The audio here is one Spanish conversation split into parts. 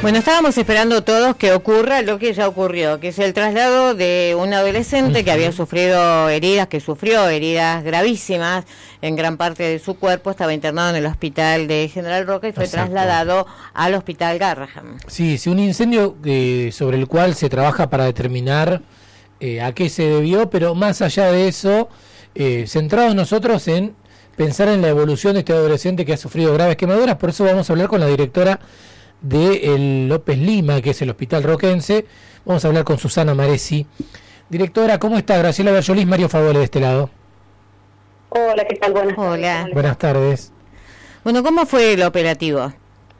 Bueno, estábamos esperando todos que ocurra lo que ya ocurrió, que es el traslado de un adolescente que había sufrido heridas, que sufrió heridas gravísimas en gran parte de su cuerpo. Estaba internado en el hospital de General Roca y fue trasladado al hospital Garrahan. Sí, un incendio sobre el cual se trabaja para determinar a qué se debió, pero más allá de eso, centrados nosotros en pensar en la evolución de este adolescente que ha sufrido graves quemaduras. Por eso vamos a hablar con la directora de el López Lima, que es el Hospital Roquense. Vamos a hablar con Susana Maresi. Directora, ¿cómo está? Graciela Berjolis, Mario Favole de este lado. Hola, ¿qué tal? Buenas tardes. Buenas tardes. Bueno, ¿cómo fue el operativo?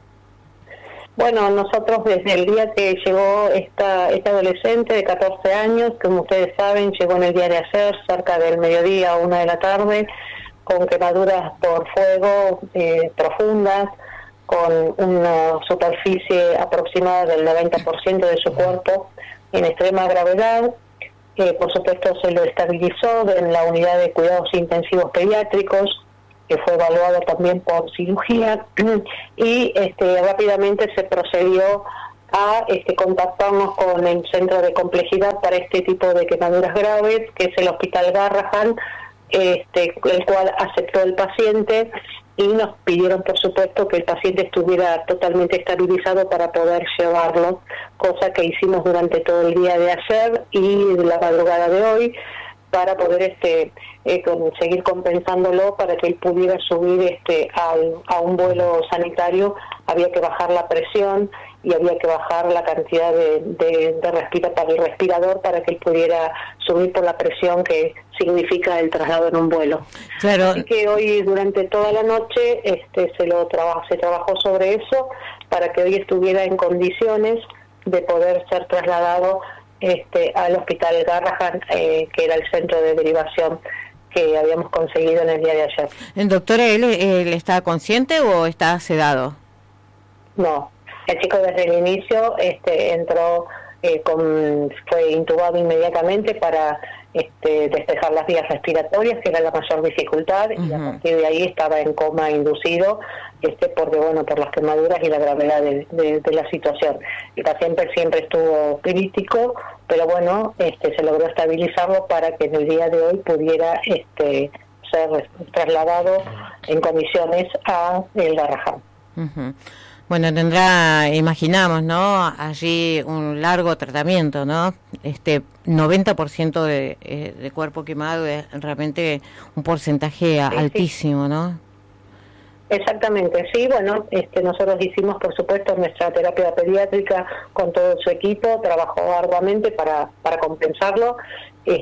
Bueno, nosotros desde el día que llegó este adolescente de 14 años, como ustedes saben, llegó en el día de ayer, cerca del mediodía a 1 de la tarde, con quemaduras por fuego profundas, con una superficie aproximada del 90% de su cuerpo en extrema gravedad. Por supuesto se lo estabilizó en la unidad de cuidados intensivos pediátricos, que fue evaluado también por cirugía, y rápidamente se procedió a contactarnos con el centro de complejidad para este tipo de quemaduras graves, que es el Hospital Garrahan, el cual aceptó el paciente y nos pidieron, por supuesto, que el paciente estuviera totalmente estabilizado para poder llevarlo, cosa que hicimos durante todo el día de ayer y la madrugada de hoy, para poder seguir compensándolo para que él pudiera subir a un vuelo sanitario. Había que bajar la presión y había que bajar la cantidad de para el respirador para que él pudiera subir por la presión que significa el traslado en un vuelo. Claro. Así que hoy durante toda la noche se trabajó sobre eso para que hoy estuviera en condiciones de poder ser trasladado al Hospital Garrahan, que era el centro de derivación que habíamos conseguido en el día de ayer. Doctora, ¿él está consciente o está sedado? No, el chico desde el inicio entró, fue intubado inmediatamente para despejar las vías respiratorias, que era la mayor dificultad, y a partir de ahí estaba en coma inducido, por las quemaduras y la gravedad de la situación. El paciente siempre estuvo crítico, pero bueno, se logró estabilizarlo para que en el día de hoy pudiera ser trasladado en condiciones a el Garrahan. Bueno, tendrá, imaginamos, ¿no?, allí un largo tratamiento, ¿no? 90% de cuerpo quemado es realmente un porcentaje altísimo, ¿no? Exactamente, sí, bueno, nosotros hicimos, por supuesto, nuestra terapia pediátrica con todo su equipo, trabajó arduamente para compensarlo, y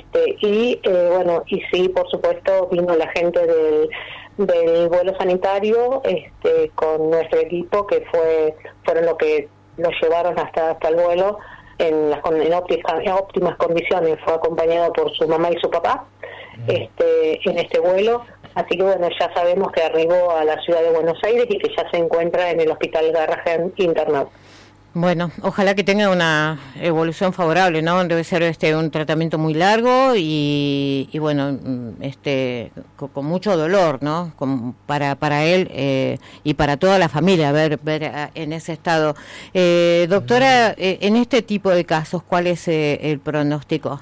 sí, por supuesto, vino la gente del vuelo sanitario con nuestro equipo, que fueron los que lo llevaron hasta el vuelo en óptimas condiciones. Fue acompañado por su mamá y su papá en este vuelo, así que bueno, ya sabemos que arribó a la ciudad de Buenos Aires y que ya se encuentra en el Hospital Garrahan internado. Bueno, ojalá que tenga una evolución favorable, ¿no? Debe ser un tratamiento muy largo y bueno, con mucho dolor, ¿no? Para él y para toda la familia ver en ese estado. Doctora, en este tipo de casos, ¿cuál es el pronóstico?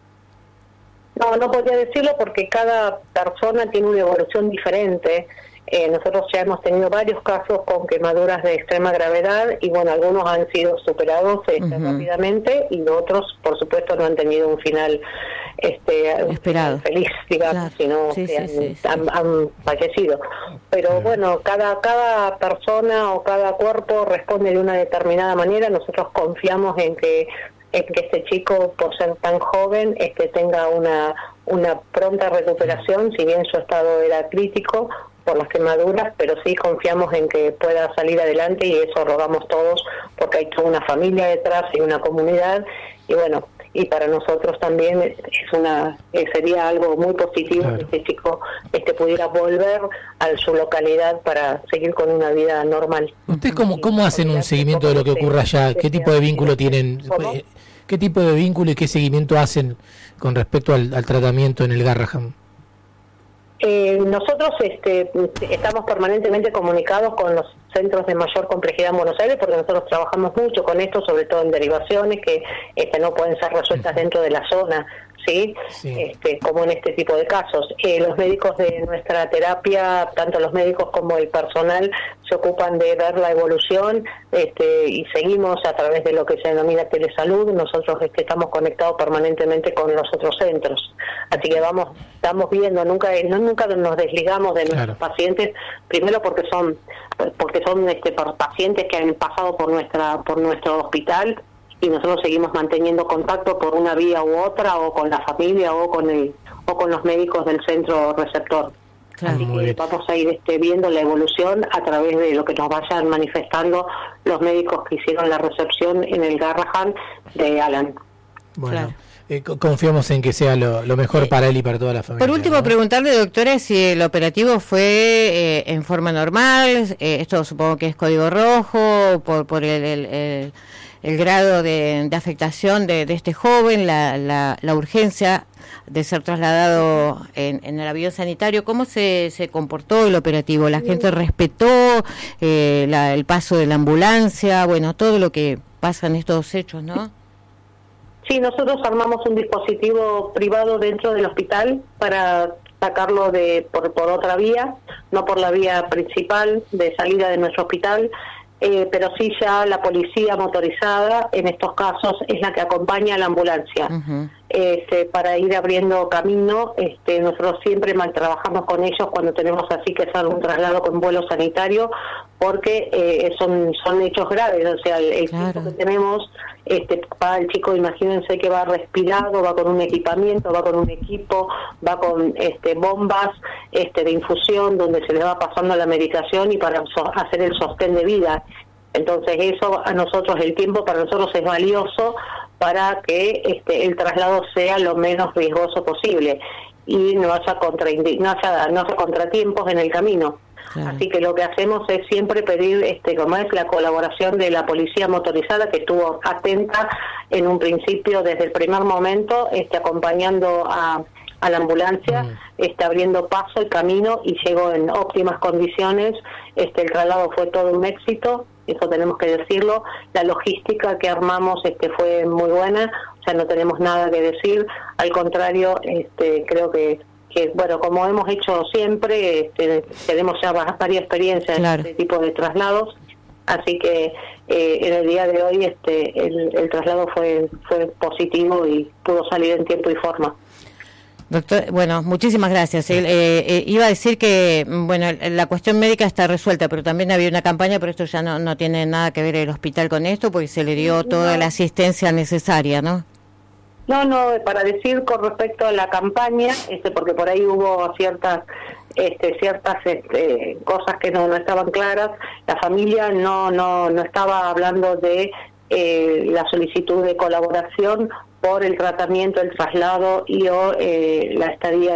No podría decirlo porque cada persona tiene una evolución diferente. Nosotros ya hemos tenido varios casos con quemaduras de extrema gravedad y bueno, algunos han sido superados rápidamente y otros, por supuesto, no han tenido un final esperado, feliz, digamos, sino han fallecido. Pero bueno, cada persona o cada cuerpo responde de una determinada manera. Nosotros confiamos en que este chico, por ser tan joven, tenga una pronta recuperación, si bien su estado era crítico por las quemaduras, pero sí confiamos en que pueda salir adelante y eso rogamos todos, porque hay toda una familia detrás y una comunidad, y bueno, y para nosotros también sería algo muy positivo que este chico pudiera volver a su localidad para seguir con una vida normal. ¿Ustedes cómo hacen un seguimiento de lo que ocurra allá? ¿Qué tipo de vínculo tienen? ¿Qué tipo de vínculo y qué seguimiento hacen con respecto al tratamiento en el Garrahan? Nosotros estamos permanentemente comunicados con los centros de mayor complejidad en Buenos Aires, porque nosotros trabajamos mucho con esto, sobre todo en derivaciones que no pueden ser resueltas dentro de la zona, ¿sí? Como en este tipo de casos. Los médicos de nuestra terapia, tanto los médicos como el personal, se ocupan de ver la evolución y seguimos a través de lo que se denomina telesalud. Nosotros estamos conectados permanentemente con los otros centros, así que estamos viendo, nunca nos desligamos de nuestros pacientes, primero porque son pacientes que han pasado por nuestro hospital, y nosotros seguimos manteniendo contacto por una vía u otra, o con la familia o con los médicos del centro receptor. Claro. Así que vamos a ir viendo la evolución a través de lo que nos vayan manifestando los médicos que hicieron la recepción en el Garrahan de Alan. Bueno, confiamos en que sea lo mejor para él y para toda la familia. Por último, preguntarle, doctora, si el operativo fue en forma normal. Esto supongo que es código rojo, por el grado de afectación de este joven, la urgencia de ser trasladado en el avión sanitario. ¿Cómo se comportó el operativo? ¿La gente respetó el paso de la ambulancia? Bueno, todo lo que pasa en estos hechos, ¿no? Sí, nosotros armamos un dispositivo privado dentro del hospital para sacarlo por otra vía, no por la vía principal de salida de nuestro hospital. Pero sí, ya la policía motorizada en estos casos es la que acompaña a la ambulancia. Uh-huh. Para ir abriendo camino. Nosotros siempre trabajamos con ellos cuando tenemos así que hacer un traslado con vuelo sanitario, porque son hechos graves. O sea, el claro. que tenemos, para el chico, imagínense que va respirado, va con un equipamiento, va con un equipo, va con bombas de infusión donde se le va pasando la medicación y para hacer el sostén de vida. Entonces eso a nosotros, el tiempo para nosotros es valioso para que el traslado sea lo menos riesgoso posible y no haya contratiempos en el camino. Claro. Así que lo que hacemos es siempre pedir como es la colaboración de la policía motorizada, que estuvo atenta en un principio desde el primer momento, acompañando a la ambulancia, abriendo paso el camino, y llegó en óptimas condiciones. El traslado fue todo un éxito, eso tenemos que decirlo. La logística que armamos fue muy buena, o sea, no tenemos nada que decir, al contrario, creo que bueno, como hemos hecho siempre, tenemos ya varias experiencias claro. en este tipo de traslados, así que en el día de hoy el traslado fue positivo y pudo salir en tiempo y forma. Doctor, bueno, muchísimas gracias. Iba a decir que, bueno, la cuestión médica está resuelta, pero también había una campaña, pero esto ya no tiene nada que ver el hospital con esto, porque se le dio toda la asistencia necesaria, ¿no? No, para decir con respecto a la campaña, porque por ahí hubo ciertas cosas que no estaban claras. La familia no estaba hablando de la solicitud de colaboración por el tratamiento, el traslado y la estadía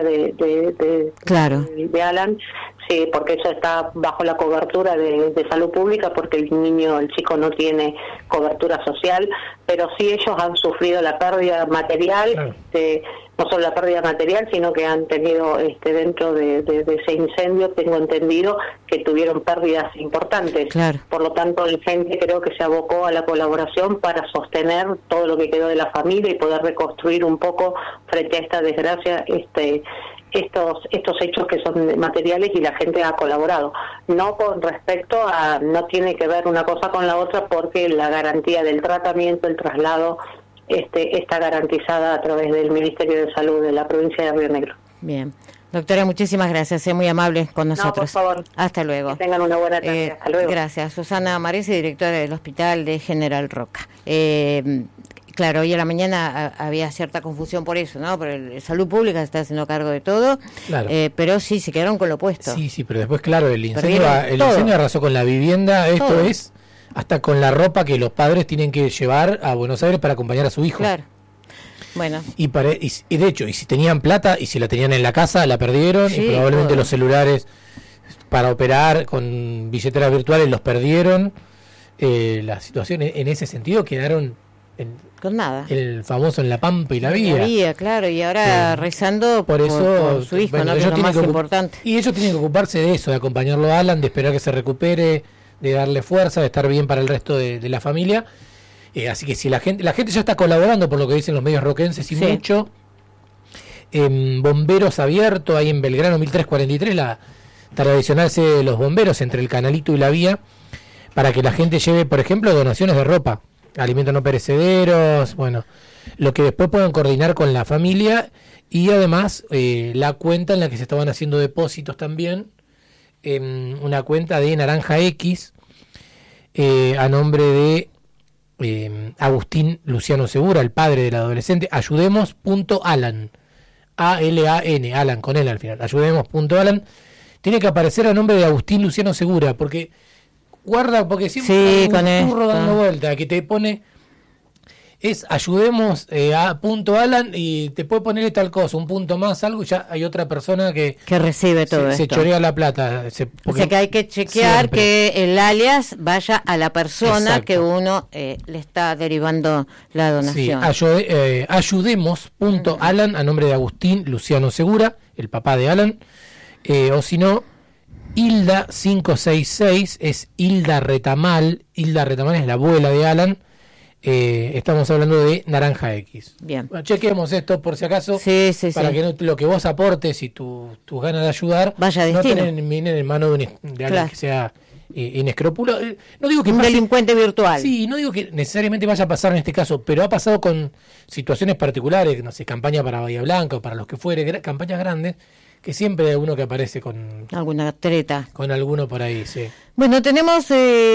de Alan, sí, porque eso está bajo la cobertura de salud pública, porque el chico no tiene cobertura social, pero sí ellos han sufrido la pérdida material, claro. No solo la pérdida material, sino que han tenido dentro de ese incendio, tengo entendido que tuvieron pérdidas importantes. Claro. Por lo tanto, la gente creo que se abocó a la colaboración para sostener todo lo que quedó de la familia y poder reconstruir un poco frente a esta desgracia estos hechos que son materiales, y la gente ha colaborado. No con respecto a, no tiene que ver una cosa con la otra, porque la garantía del tratamiento, el traslado, está garantizada a través del Ministerio de Salud de la provincia de Río Negro. Bien. Doctora, muchísimas gracias, muy amable con nosotros. No, por favor. Hasta luego. Que tengan una buena tarde. Hasta luego. Gracias. Susana Maresi, directora del Hospital de General Roca. Claro, hoy a la mañana había cierta confusión por eso, ¿no? Pero el Salud Pública se está haciendo cargo de todo, claro. Pero sí, se quedaron con lo opuesto. Sí, pero después, claro, el incendio arrasó con la vivienda, esto todo. Es hasta con la ropa que los padres tienen que llevar a Buenos Aires para acompañar a su hijo. Claro. Bueno. Y de hecho, y si tenían plata, y si la tenían en la casa, la perdieron, sí, y probablemente todo. Los celulares para operar con billeteras virtuales los perdieron. Las situaciones en ese sentido quedaron con nada. El famoso En la Pampa y la Vía. La Vía, claro, y ahora rezando por su hijo, bueno, ¿no? Que es lo más importante. Y ellos tienen que ocuparse de eso, de acompañarlo a Alan, de esperar que se recupere, de darle fuerza, de estar bien para el resto de la familia. Así que si la gente ya está colaborando, por lo que dicen los medios roquenses y mucho. Bomberos abierto ahí en Belgrano 1343, la tradicional sede de los bomberos entre el Canalito y la Vía, para que la gente lleve, por ejemplo, donaciones de ropa, alimentos no perecederos, bueno, lo que después puedan coordinar con la familia, y además la cuenta en la que se estaban haciendo depósitos también, una cuenta de Naranja X, a nombre de Agustín Luciano Segura, el padre del adolescente. Ayudemos.alan, A-L-A-N, Alan con él al final, ayudemos.alan. Tiene que aparecer a nombre de Agustín Luciano Segura, porque guarda, porque siempre hay un turro dando vuelta, que te pone, es ayudemos a .alan, y te puede poner tal cosa, un punto más, algo, y ya hay otra persona que recibe todo esto. Se chorea la plata. O sea que hay que chequear siempre que el alias vaya a la persona que uno le está derivando la donación. Sí, ayudemos.alan a nombre de Agustín Luciano Segura, el papá de Alan, o si no, Hilda 566, es Hilda Retamal. Hilda Retamal es la abuela de Alan. Estamos hablando de Naranja X. Bien. Bueno, chequemos esto por si acaso, para que no, lo que vos aportes y tus ganas de ayudar vaya no destino, terminen en manos de alguien que sea inescrupuloso. No digo que un delincuente virtual. Sí, no digo que necesariamente vaya a pasar en este caso, pero ha pasado con situaciones particulares, no sé, campaña para Bahía Blanca o para los que fuere, campañas grandes, que siempre hay uno que aparece con alguna treta. Con alguno por ahí, sí. Bueno, tenemos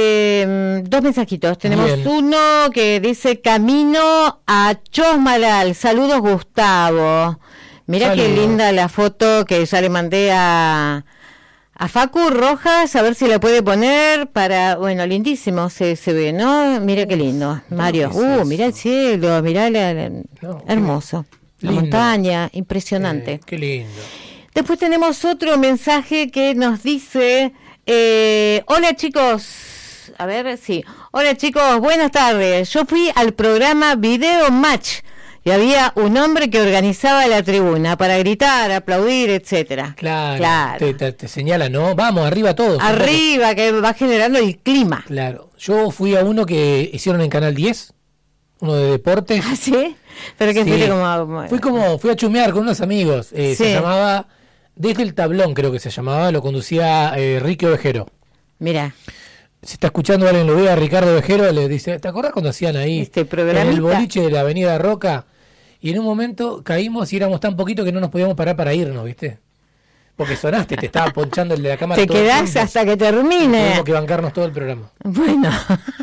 2 mensajitos. Tenemos uno que dice: camino a Chosmalal. Saludos, Gustavo. Mirá qué linda la foto que ya le mandé a Facu Rojas, a ver si la puede poner para... Bueno, lindísimo se ve, ¿no? Mira qué lindo, Mario. Mirá el cielo, mirá hermoso. La montaña, impresionante. Qué lindo. Después tenemos otro mensaje que nos dice: hola chicos, a ver, sí. Hola chicos, buenas tardes. Yo fui al programa Video Match y había un hombre que organizaba la tribuna para gritar, aplaudir, etcétera. Claro. Te señala, ¿no? Vamos, arriba todos. Arriba, que va generando el clima. Claro. Yo fui a uno que hicieron en Canal 10, uno de deportes. ¿Ah, sí? Pero que fui a chumear con unos amigos. Se llamaba Desde el Tablón, creo que se llamaba, lo conducía Ricky Ovejero. Mira. Se está escuchando alguien, lo ve a Ricardo Ovejero, le dice: ¿te acordás cuando hacían ahí en el boliche de la Avenida Roca? Y en un momento caímos y éramos tan poquito que no nos podíamos parar para irnos, ¿viste? Porque sonaste, te estaba ponchando el de la cámara. Te quedás hasta que termine. Tenemos que bancarnos todo el programa. Bueno.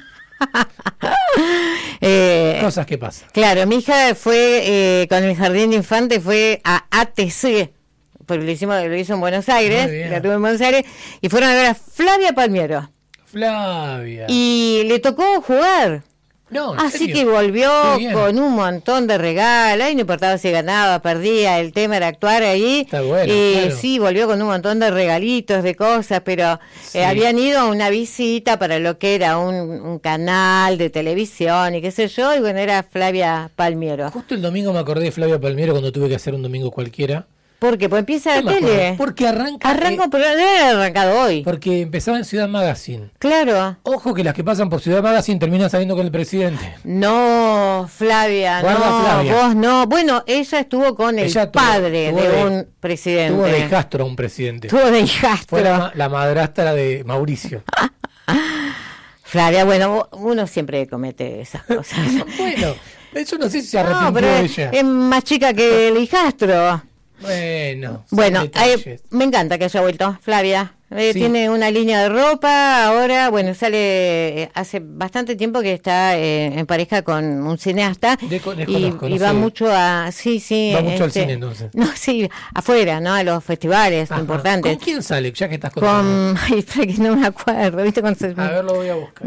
Cosas que pasan. Claro, mi hija fue con el jardín de infantes, fue a ATC, porque lo hizo en Buenos Aires, la tuve en Buenos Aires, y fueron a ver a Flavia Palmiero. Flavia. Y le tocó jugar. No, así que volvió con un montón de regalos, y no importaba si ganaba, perdía, el tema era actuar ahí. Está bueno, claro. Sí, volvió con un montón de regalitos, de cosas, pero habían ido a una visita para lo que era un canal de televisión y qué sé yo, y bueno, era Flavia Palmiero. Justo el domingo me acordé de Flavia Palmiero cuando tuve que hacer un domingo cualquiera. ¿Por qué? Pues empieza la tele. Porque arranca, pero no era arrancado hoy. Porque empezaba en Ciudad Magazine. Claro. Ojo que las que pasan por Ciudad Magazine terminan saliendo con el presidente. No, Flavia, Flavia. Vos no. Bueno, ella estuvo con el padre de un presidente. Tuvo de hijastro a un presidente. Tuvo de hijastro. Fue la madrastra de Mauricio. Flavia, bueno, uno siempre comete esas cosas. Bueno, eso no sé si se arrepintió ella. Es más chica que el hijastro. Bueno, me encanta que haya vuelto Flavia. Tiene una línea de ropa ahora, bueno, sale hace bastante tiempo que está en pareja con un cineasta y va mucho a va mucho al cine entonces. No, sí, afuera, ¿no? A los festivales importantes. ¿Con quién sale? Ya que estás contando. Espera que no me acuerdo, ¿viste? A ver, lo voy a buscar.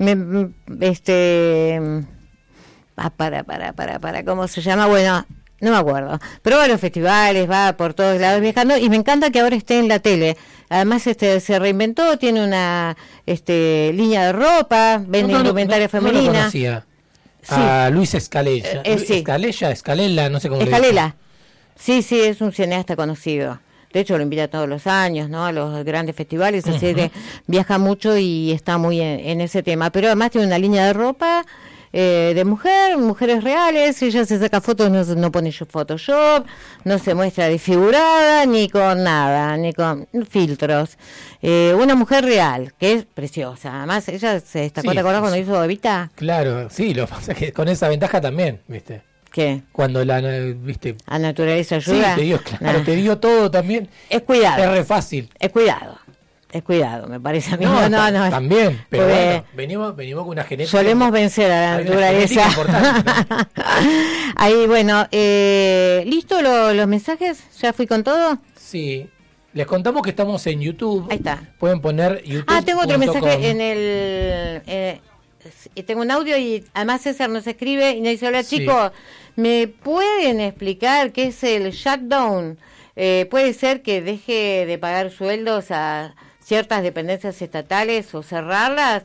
Para ¿cómo se llama? Bueno, no me acuerdo, pero va a los festivales, va por todos lados viajando, y me encanta que ahora esté en la tele. Además se reinventó, tiene una línea de ropa, vende indumentaria femenina. No lo conocía. a Luis Escalella. Sí. Escalela, no sé cómo Escalela. Sí, es un cineasta conocido. De hecho, lo invita todos los años, ¿no? A los grandes festivales, así que viaja mucho y está muy en ese tema. Pero además tiene una línea de ropa de mujeres reales. Ella se saca fotos, no pone Photoshop, no se muestra desfigurada, ni con nada, ni con filtros. Una mujer real, que es preciosa. Además, ella se destacó, ¿te acordás cuando hizo Evita? Claro, sí, lo que pasa es que con esa ventaja también, ¿viste? ¿Qué? Cuando ¿viste? A naturaleza ayuda. Sí, te dio todo también. Es cuidado. Es re fácil. Es cuidado, me parece a mí. No. También, pero porque bueno, venimos con una genética. Solemos vencer a la naturaleza. ¿No? Ahí, bueno, ¿listo los mensajes? ¿Ya fui con todo? Sí. Les contamos que estamos en YouTube. Ahí está. Pueden poner YouTube. Tengo otro mensaje en el... tengo un audio y además César nos escribe y nos dice: hola chicos, ¿me pueden explicar qué es el shutdown? ¿Puede ser que deje de pagar sueldos a ciertas dependencias estatales o cerrarlas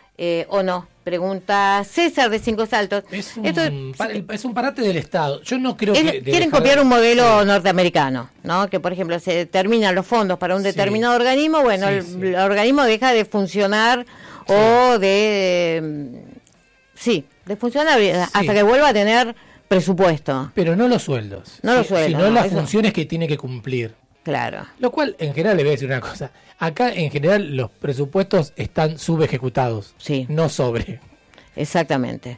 o no? Pregunta César de Cinco Saltos. Es un parate del Estado. Yo no creo que... Quieren copiar un modelo norteamericano, ¿no? Que, por ejemplo, se terminan los fondos para un determinado organismo, bueno, el organismo deja de funcionar o de funcionar hasta que vuelva a tener presupuesto. Pero no los sueldos. Sino las funciones que tiene que cumplir. Claro. Lo cual, en general, le voy a decir una cosa. Acá, en general, los presupuestos están subejecutados. Sí. No sobre. Exactamente.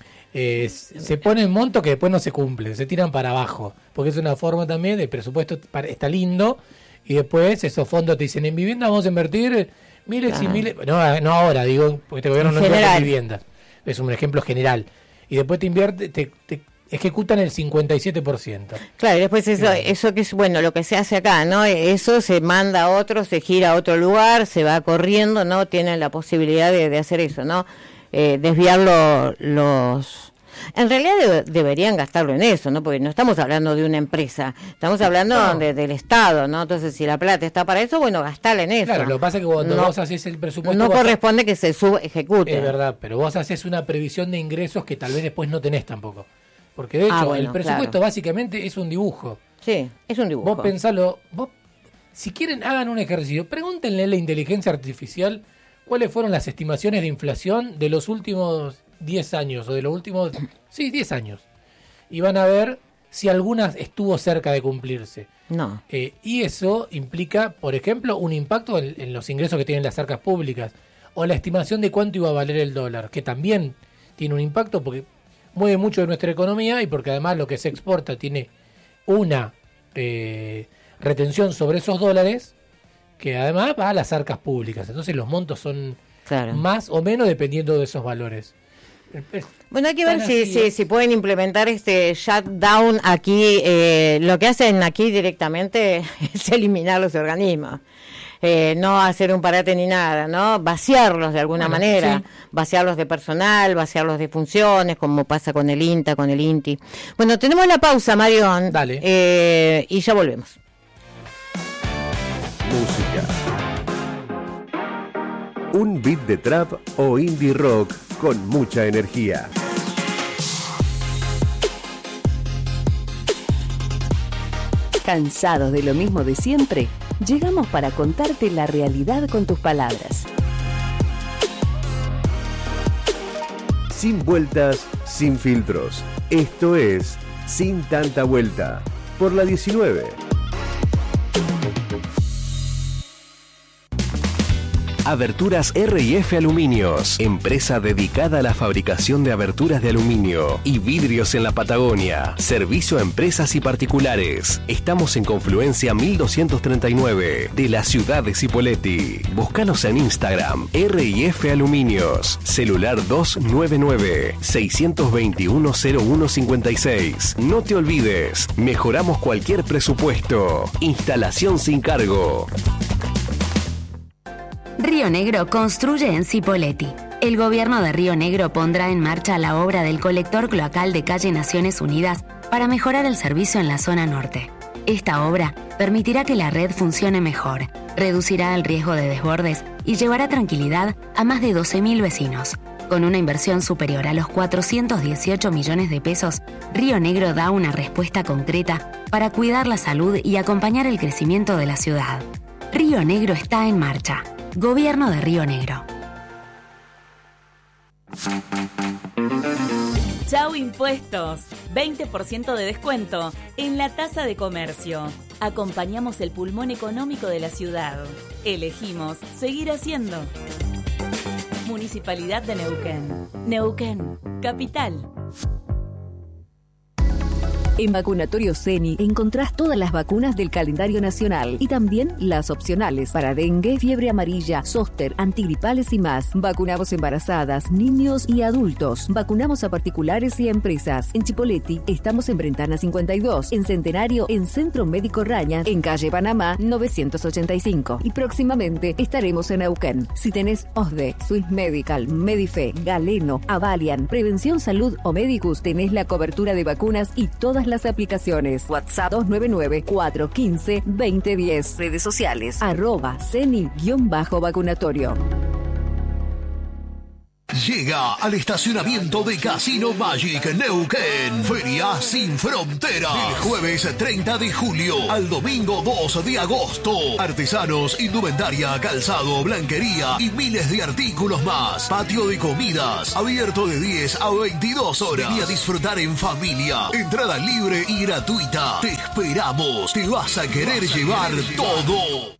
Se pone un monto que después no se cumple. Se tiran para abajo. Porque es una forma también de presupuesto. Está lindo. Y después esos fondos te dicen, en vivienda vamos a invertir miles y miles. No ahora, digo, porque este gobierno no invierte en viviendas. Es un ejemplo general. Y después te invierte, te ejecutan el 57%. Claro, y después eso que es, bueno, lo que se hace acá, ¿no? Eso se manda a otro, se gira a otro lugar, se va corriendo, ¿no? Tienen la posibilidad de hacer eso, ¿no? Desviar los... En realidad deberían gastarlo en eso, ¿no? Porque no estamos hablando de una empresa, estamos hablando del Estado, ¿no? Entonces, si la plata está para eso, bueno, gastala en eso. Claro, lo que pasa es que cuando vos haces el presupuesto... No corresponde que se subejecute. Es verdad, pero vos haces una previsión de ingresos que tal vez después no tenés tampoco. Porque de hecho, el presupuesto básicamente es un dibujo. Sí, es un dibujo. Vos pensalo, si quieren hagan un ejercicio, pregúntenle a la inteligencia artificial cuáles fueron las estimaciones de inflación de los últimos 10 años, o de los últimos, 10 años. Y van a ver si alguna estuvo cerca de cumplirse. No. Y eso implica, por ejemplo, un impacto en los ingresos que tienen las arcas públicas, o la estimación de cuánto iba a valer el dólar, que también tiene un impacto porque mueve mucho de nuestra economía y porque además lo que se exporta tiene una retención sobre esos dólares que además va a las arcas públicas. Entonces los montos son más o menos dependiendo de esos valores. Bueno, hay que ver si pueden implementar este shutdown aquí. Lo que hacen aquí directamente es eliminar los organismos. No hacer un parate ni nada, ¿no? Vaciarlos de alguna manera, vaciarlos de personal, vaciarlos de funciones, como pasa con el INTA, con el INTI. Bueno, tenemos la pausa, Marión. Dale. Y ya volvemos. Música. Un beat de trap o indie rock con mucha energía. ¿Cansados de lo mismo de siempre? Llegamos para contarte la realidad con tus palabras. Sin vueltas, sin filtros. Esto es Sin Tanta Vuelta, por la 19. Aberturas R&F Aluminios, empresa dedicada a la fabricación de aberturas de aluminio y vidrios en la Patagonia. Servicio a empresas y particulares. Estamos en Confluencia 1239 de la ciudad de Cipolletti. Búscanos en Instagram, R&F Aluminios. Celular 299-621-0156. No te olvides, mejoramos cualquier presupuesto. Instalación sin cargo. Río Negro construye en Cipolletti. El gobierno de Río Negro pondrá en marcha la obra del colector cloacal de calle Naciones Unidas para mejorar el servicio en la zona norte. Esta obra permitirá que la red funcione mejor, reducirá el riesgo de desbordes y llevará tranquilidad a más de 12.000 vecinos. Con una inversión superior a los 418 millones de pesos, Río Negro da una respuesta concreta para cuidar la salud y acompañar el crecimiento de la ciudad. Río Negro está en marcha. Gobierno de Río Negro. Chau Impuestos, 20% de descuento en la tasa de comercio. Acompañamos el pulmón económico de la ciudad. Elegimos seguir haciendo. Municipalidad de Neuquén. Neuquén, capital. En Vacunatorio CENI encontrás todas las vacunas del calendario nacional y también las opcionales para dengue, fiebre amarilla, zóster, antigripales y más. Vacunamos embarazadas, niños y adultos. Vacunamos a particulares y a empresas. En Chipoleti estamos en Brentana 52, en Centenario, en Centro Médico Raña, en calle Panamá 985. Y próximamente estaremos en Neuquén. Si tenés OSDE, Swiss Medical, Medife, Galeno, Avalian, Prevención Salud o Medicus, tenés la cobertura de vacunas y todas las aplicaciones. WhatsApp 299-415-2010. Redes sociales @CENI_vacunatorio. Llega al estacionamiento de Casino Magic Neuquén. Feria sin frontera. Del jueves 30 de julio al domingo 2 de agosto. Artesanos, indumentaria, calzado, blanquería y miles de artículos más. Patio de comidas. Abierto de 10 a 22 horas. Vení a disfrutar en familia. Entrada libre y gratuita. Te esperamos. Te vas a querer llevar todo.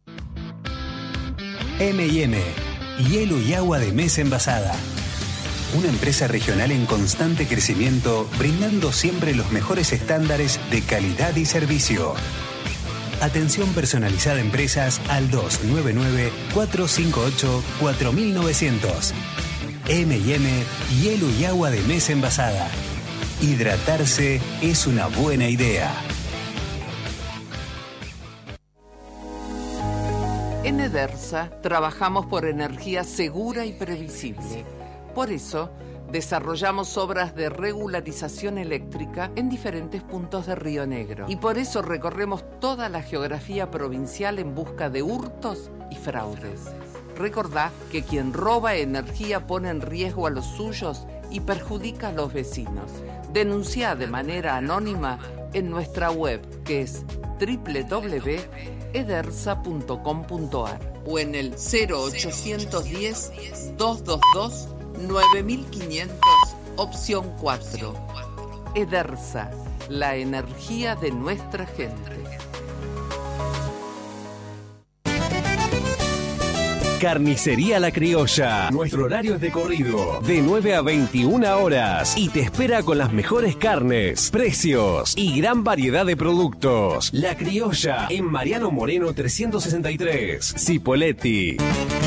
M&M. Hielo y agua de mesa envasada. Una empresa regional en constante crecimiento, brindando siempre los mejores estándares de calidad y servicio. Atención personalizada a empresas al 299-458-4900. M&M, hielo y agua de mesa envasada. Hidratarse es una buena idea. En Edersa trabajamos por energía segura y previsible. Por eso, desarrollamos obras de regularización eléctrica en diferentes puntos de Río Negro. Y por eso recorremos toda la geografía provincial en busca de hurtos y fraudes. Recordá que quien roba energía pone en riesgo a los suyos y perjudica a los vecinos. Denunciá de manera anónima en nuestra web, que es www.edersa.com.ar o en el 0810-222-9500, opción 4. Edersa, la energía de nuestra gente. Carnicería La Criolla. Nuestro horario es de corrido, de 9 a 21 horas. Y te espera con las mejores carnes, precios y gran variedad de productos. La Criolla, en Mariano Moreno 363, Cipolletti.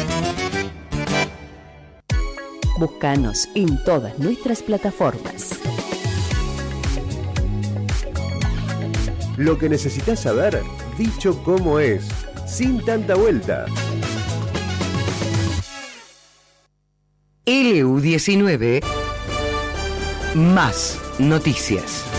Búscanos en todas nuestras plataformas. Lo que necesitas saber, dicho como es, sin tanta vuelta. LU19 más noticias.